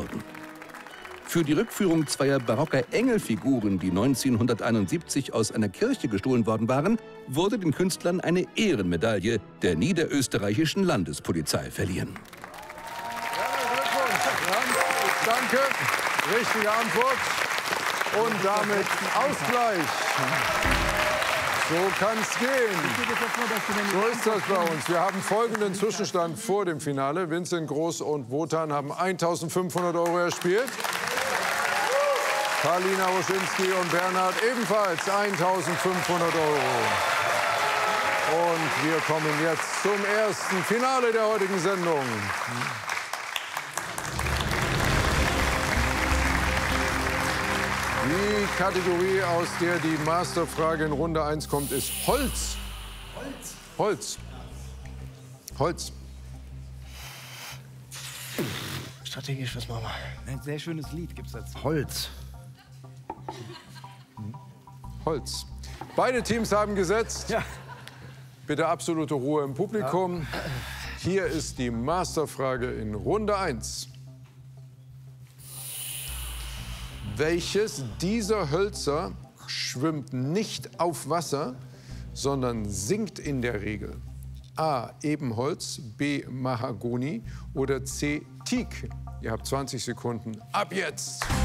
wurden. Für die Rückführung zweier barocker Engelfiguren, die 1971 aus einer Kirche gestohlen worden waren, wurde den Künstlern eine Ehrenmedaille der niederösterreichischen Landespolizei verliehen. Danke. Richtige Antwort. Und damit Ausgleich. So kann es gehen. So ist das bei uns. Wir haben folgenden Zwischenstand vor dem Finale. Vincent Groß und Wotan haben 1.500 € erspielt. Paulina Roschinski und Bernhard ebenfalls 1.500 €. Und wir kommen jetzt zum ersten Finale der heutigen Sendung. Die Kategorie, aus der die Masterfrage in Runde 1 kommt, ist Holz. Holz. Holz. Strategisch, was machen wir? Ein sehr schönes Lied gibt's dazu. Holz. Holz. Beide Teams haben gesetzt. Ja. Bitte absolute Ruhe im Publikum. Hier ist die Masterfrage in Runde 1. Welches dieser Hölzer schwimmt nicht auf Wasser, sondern sinkt in der Regel? A. Ebenholz, B. Mahagoni oder C. Teak? Ihr habt 20 Sekunden. Ab jetzt!